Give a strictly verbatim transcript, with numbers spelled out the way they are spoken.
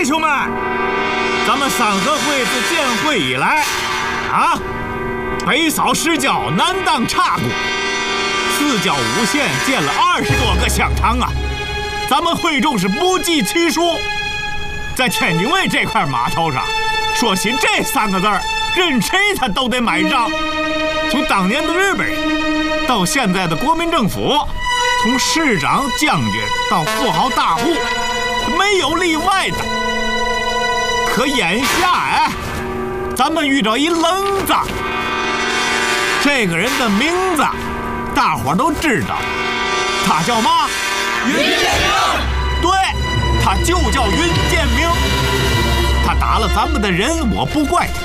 弟兄们，咱们三合会自建会以来，啊，北扫十教，南荡岔谷，四教五县建了二十多个香堂啊！咱们会众是不计其数。在天津卫这块码头上，说起这三个字儿，任谁他都得买账。从当年的日本人，到现在的国民政府，从市长、将军到富豪大户，没有例外的。可眼下哎，咱们遇着一愣子，这个人的名字大伙都知道，他叫嘛？ 云建明。 对，他就叫云建明。他打了咱们的人，我不怪他。